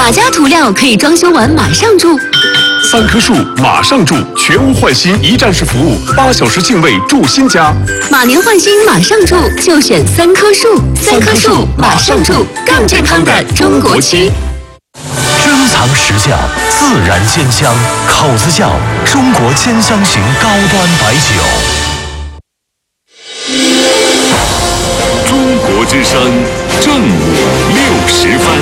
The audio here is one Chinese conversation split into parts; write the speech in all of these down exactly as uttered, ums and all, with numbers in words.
哪家涂料可以装修完马上住？ 三棵树马上住，全屋换新一站式服务，八小时净位住新家。 马年换新马上住，就选三棵树。三棵树马上住，更健康的中国区。 珍藏实窖，自然鲜香，口子窖中国千香型高端白酒。 中国之声正午六时分。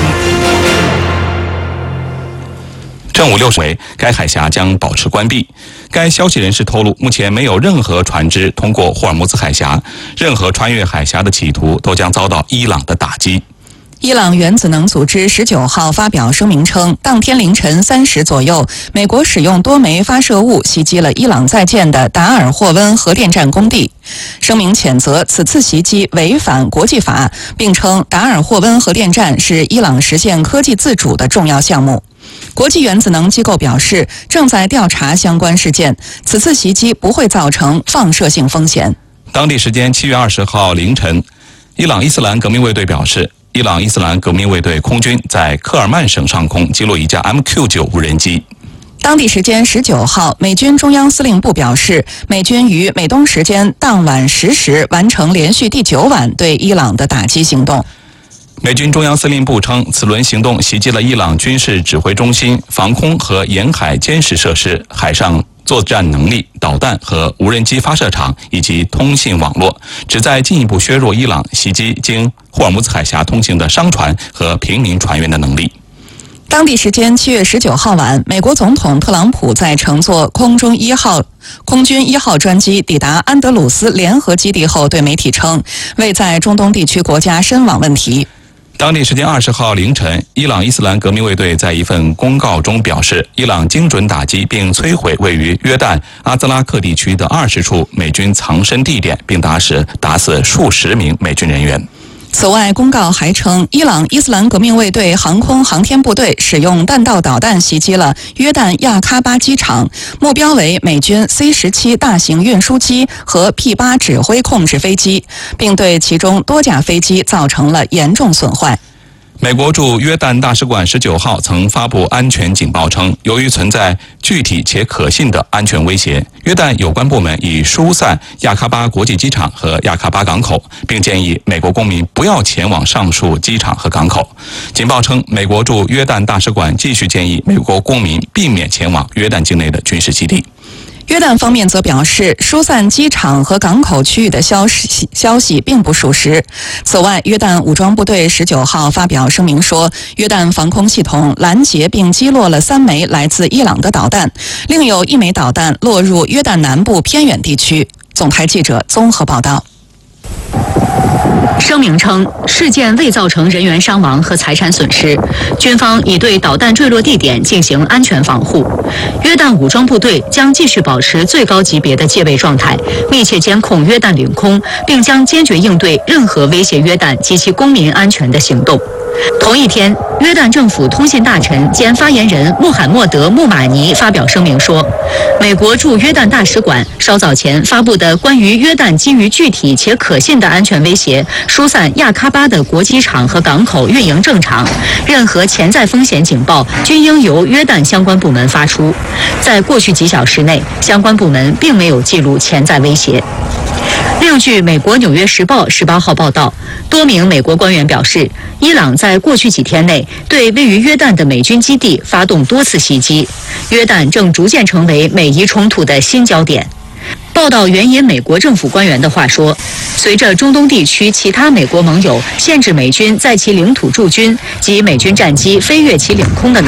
正午六时为该海峡将保持关闭。该消息人士透露，目前没有任何船只通过霍尔木兹海峡，任何穿越海峡的企图都将遭到伊朗的打击。 伊朗原子能组织十九号发表声明称，当天凌晨三时左右，美国使用多枚发射物袭击了伊朗在建的达尔霍温核电站工地。声明谴责此次袭击违反国际法，并称达尔霍温核电站是伊朗实现科技自主的重要项目。国际原子能机构表示，正在调查相关事件，此次袭击不会造成放射性风险。 当地时间七月二十号凌晨，伊朗伊斯兰革命卫队表示，伊朗伊斯兰革命卫队空军在科尔曼省上空击落一架 M Q 九 无人机。 当地时间十九号，美军中央司令部表示，美军于美东时间当晚十时完成连续第九晚对伊朗的打击行动。 美军中央司令部称，此轮行动袭击了伊朗军事指挥中心、防空和沿海监视设施、海上作战能力、导弹和无人机发射场以及通信网络，旨在进一步削弱伊朗袭击经霍尔木兹海峡通行的商船和平民船员的能力。 当地时间七月十九号晚，美国总统特朗普在乘坐空中一号空军一号专机抵达安德鲁斯联合基地后，对媒体称，为在中东地区国家深网问题。 当地时间二十号凌晨，伊朗伊斯兰革命卫队在一份公告中表示，伊朗精准打击并摧毁位于约旦阿兹拉克地区的二十处美军藏身地点，并打死打死数十名美军人员。 此外，公告还称，伊朗伊斯兰革命卫队航空航天部队使用弹道导弹袭击了约旦亚喀巴机场，目标为美军 C 十七 大型运输机和 P 八 指挥控制飞机，并对其中多架飞机造成了严重损坏。 美国驻约旦大使馆十九号曾发布安全警报称，由于存在具体且可信的安全威胁，约旦有关部门已疏散亚喀巴国际机场和亚喀巴港口，并建议美国公民不要前往上述机场和港口。警报称，美国驻约旦大使馆继续建议美国公民避免前往约旦境内的军事基地。 约旦方面则表示，疏散机场和港口区域的消息消息并不属实。此外，约旦武装部队十九号发表声明说，约旦防空系统拦截并击落了三枚来自伊朗的导弹，另有一枚导弹落入约旦南部偏远地区。总台记者综合报道。 声明称，事件未造成人员伤亡和财产损失，军方已对导弹坠落地点进行安全防护。约旦武装部队将继续保持最高级别的戒备状态，密切监控约旦领空，并将坚决应对任何威胁约旦及其公民安全的行动。同一天，约旦政府通信大臣兼发言人穆罕默德·穆马尼发表声明说，美国驻约旦大使馆稍早前发布的关于约旦基于具体且可信的安全威胁疏散亚喀巴的国机场和港口运营正常，任何潜在风险警报均应由约旦相关部门发出。在过去几小时内，相关部门并没有记录潜在威胁。另据美国《纽约时报》十八号报道，多名美国官员表示，伊朗在过去几天内对位于约旦的美军基地发动多次袭击，约旦正逐渐成为美伊冲突的新焦点。报道援引美国政府官员的话说，随着中东地区其他美国盟友限制美军在其领土驻军及美军战机飞越其领空的